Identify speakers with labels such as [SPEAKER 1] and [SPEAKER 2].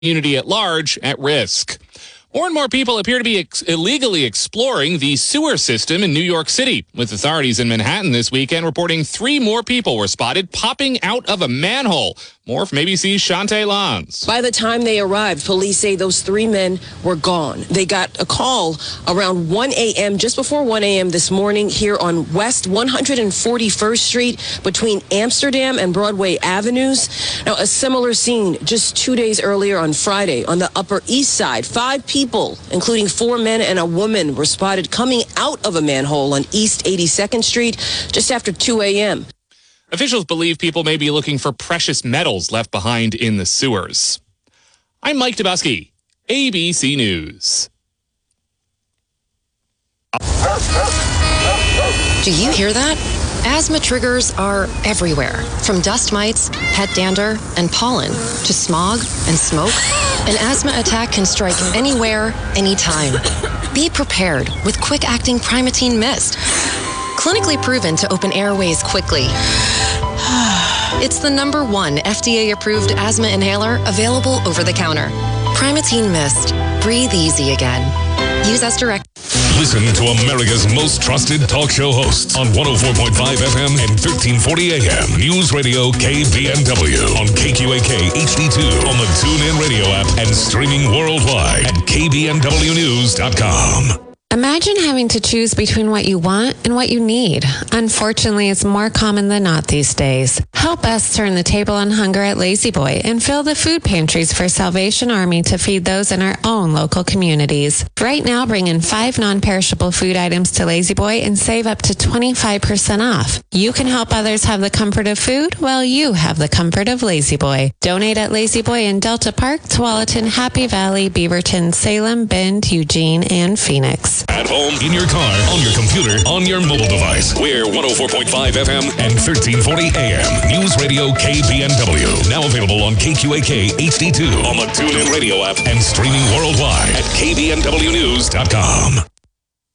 [SPEAKER 1] community at large at risk. More and more people appear to be illegally exploring the sewer system in New York City, with authorities in Manhattan this weekend reporting 3 more people were spotted popping out of a manhole. More from ABC's Shantae Lons.
[SPEAKER 2] By the time they arrived, police say those 3 men were gone. They got a call around 1 a.m., just before 1 a.m. this morning here on West 141st Street between Amsterdam and Broadway Avenues. Now, a similar scene just 2 days earlier on Friday on the Upper East Side. 5 people, including 4 men and a woman, were spotted coming out of a manhole on East 82nd Street just after 2 a.m.
[SPEAKER 1] Officials believe people may be looking for precious metals left behind in the sewers. I'm Mike Dubusky, ABC News.
[SPEAKER 3] Do you hear that? Asthma triggers are everywhere, from dust mites, pet dander, and pollen, to smog and smoke. An asthma attack can strike anywhere, anytime. Be prepared with quick-acting Primatene Mist. Clinically proven to open airways quickly. It's the #1 FDA-approved asthma inhaler available over the counter. Primatene Mist. Breathe easy again. Use as directed.
[SPEAKER 4] Listen to America's most trusted talk show hosts on 104.5 FM and 1340 AM. News Radio KBNW on KQAK HD2 on the TuneIn Radio app and streaming worldwide at KBNWnews.com.
[SPEAKER 5] Imagine having to choose between what you want and what you need. Unfortunately, it's more common than not these days. Help us turn the table on hunger at Lazy Boy and fill the food pantries for Salvation Army to feed those in our own local communities. Right now, bring in 5 non-perishable food items to Lazy Boy and save up to 25% off. You can help others have the comfort of food while you have the comfort of Lazy Boy. Donate at Lazy Boy in Delta Park, Tualatin, Happy Valley, Beaverton, Salem, Bend, Eugene, and Phoenix.
[SPEAKER 4] At home, in your car, on your computer, on your mobile device. We're 104.5 FM and 1340 AM. News Radio KBNW. Now available on KQAK HD2 on the TuneIn Radio app and streaming worldwide at KBNWnews.com.